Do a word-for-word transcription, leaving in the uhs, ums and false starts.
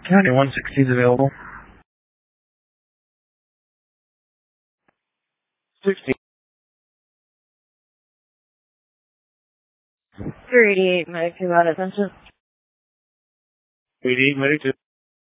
County one sixty is available. sixty. three eighty-eight, medic two out attention. eighty-eight, medic two.